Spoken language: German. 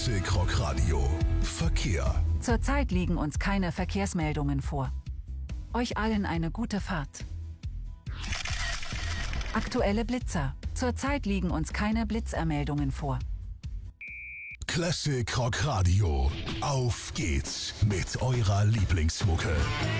Classic Rock Radio. Verkehr. Zurzeit liegen uns keine Verkehrsmeldungen vor. Euch allen eine gute Fahrt. Aktuelle Blitzer. Zurzeit liegen uns keine Blitzermeldungen vor. Classic Rock Radio. Auf geht's mit eurer Lieblingsmucke.